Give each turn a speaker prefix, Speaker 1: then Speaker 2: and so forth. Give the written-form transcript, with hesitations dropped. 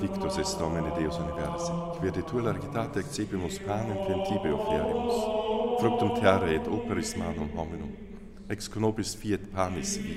Speaker 1: benedictus est Domine Deus Universi, qui de tua largitate excebimus panem plentibio oferimus, fructum terrae et operis manum hominum, ex conobis fiet panis